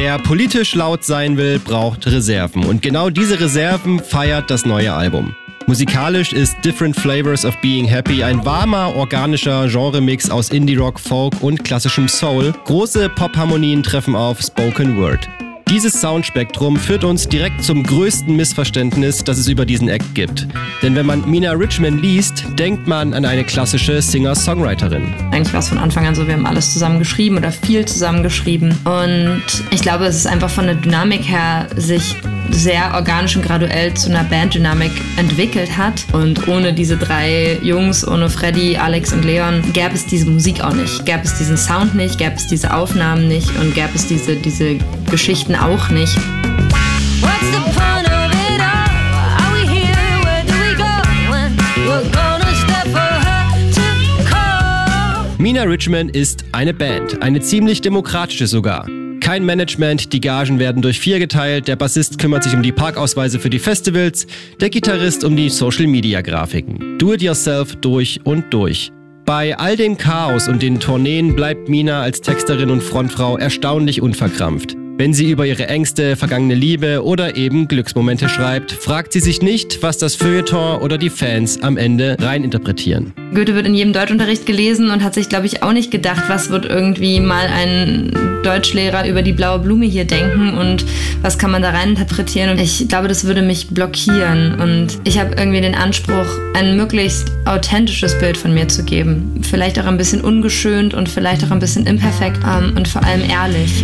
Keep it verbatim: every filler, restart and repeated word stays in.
Wer politisch laut sein will, braucht Reserven. Und genau diese Reserven feiert das neue Album. Musikalisch ist Different Flavors of Being Happy ein warmer, organischer Genremix aus Indie-Rock, Folk und klassischem Soul. Große Pop-Harmonien treffen auf Spoken Word. Dieses Soundspektrum führt uns direkt zum größten Missverständnis, das es über diesen Act gibt. Denn wenn man Mina Richman liest, denkt man an eine klassische Singer-Songwriterin. Eigentlich war es von Anfang an so, wir haben alles zusammen geschrieben oder viel zusammen geschrieben. Und ich glaube, es ist einfach von der Dynamik her sich sehr organisch und graduell zu einer Banddynamik entwickelt hat. Und ohne diese drei Jungs, ohne Freddy, Alex und Leon, gäbe es diese Musik auch nicht. Gäbe es diesen Sound nicht, gäbe es diese Aufnahmen nicht und gäbe es diese, diese Geschichten auch nicht. What's the point of it all? Are we here? Where do we go? When we're gonna step for her to call? Mina Richman ist eine Band, eine ziemlich demokratische sogar. Kein Management, die Gagen werden durch vier geteilt, der Bassist kümmert sich um die Parkausweise für die Festivals, der Gitarrist um die Social-Media-Grafiken. Do-it-yourself durch und durch. Bei all dem Chaos und den Tourneen bleibt Mina als Texterin und Frontfrau erstaunlich unverkrampft. Wenn sie über ihre Ängste, vergangene Liebe oder eben Glücksmomente schreibt, fragt sie sich nicht, was das Feuilleton oder die Fans am Ende reininterpretieren. Goethe wird in jedem Deutschunterricht gelesen und hat sich, glaube ich, auch nicht gedacht, was wird irgendwie mal ein Deutschlehrer über die blaue Blume hier denken und was kann man da reininterpretieren. Und ich glaube, das würde mich blockieren. Und ich habe irgendwie den Anspruch, ein möglichst authentisches Bild von mir zu geben. Vielleicht auch ein bisschen ungeschönt und vielleicht auch ein bisschen imperfekt ähm, und vor allem ehrlich.